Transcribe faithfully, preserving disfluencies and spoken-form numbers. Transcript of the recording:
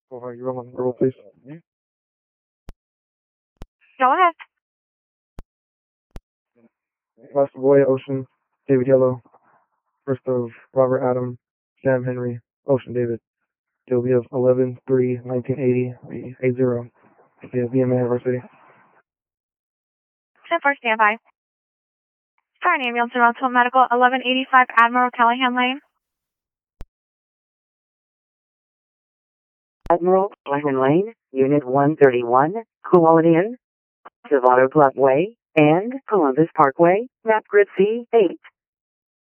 Over you roll, roll please. Go ahead. Last Boy, Ocean, David Yellow. First of Robert Adam, Sam Henry, Ocean David. D O B of eleven three nineteen eighty, eight zero. Yeah, V M A University. ten four standby. Star and ambulance around to medical eleven eighty-five Admiral Callahan Lane. Admiral Callahan Lane, Unit one thirty-one, Quality Inn, Savado Club Way, and Columbus Parkway, map grid C eight.